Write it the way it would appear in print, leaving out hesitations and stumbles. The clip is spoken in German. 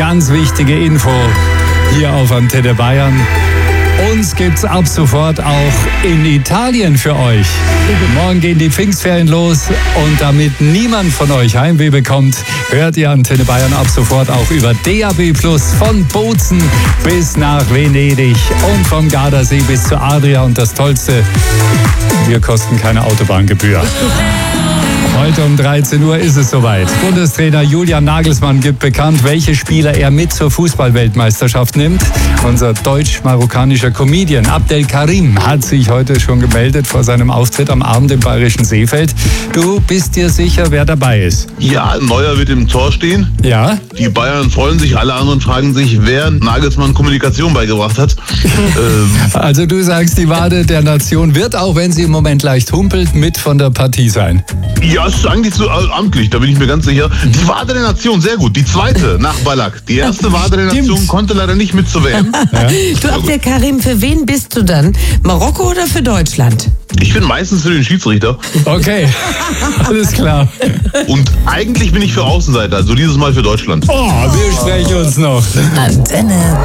ganz wichtige Info hier auf Antenne Bayern. Uns gibt's ab sofort auch in Italien für euch. Morgen gehen die Pfingstferien los und damit niemand von euch Heimweh bekommt, hört ihr Antenne Bayern ab sofort auch über DAB+ von Bozen bis nach Venedig und vom Gardasee bis zur Adria. Und das Tollste, wir kosten keine Autobahngebühr. Heute um 13 Uhr ist es soweit. Bundestrainer Julian Nagelsmann gibt bekannt, welche Spieler er mit zur Fußball-Weltmeisterschaft nimmt. Unser deutsch-marokkanischer Comedian Abdel Karim hat sich heute schon gemeldet vor seinem Auftritt am Abend im Bayerischen Seefeld. Du bist dir sicher, wer dabei ist? Ja, Neuer wird im Tor stehen. Ja? Die Bayern freuen sich, alle anderen fragen sich, wer Nagelsmann Kommunikation beigebracht hat. Also du sagst, die Wade der Nation wird, auch wenn sie im Moment leicht humpelt, mit von der Partie sein. Ja, es ist eigentlich so amtlich, da bin ich mir ganz sicher. Die Wade der Nation, sehr gut. Die zweite nach Ballack. Die erste Wade der Nation konnte leider nicht mit zur WM. Ja? Du, Abdel Karim, für wen bist du dann? Marokko oder für Deutschland? Ich bin meistens für den Schiedsrichter. Okay, alles klar. Und eigentlich bin ich für Außenseiter, also dieses Mal für Deutschland. Oh, wir sprechen uns noch. Antenne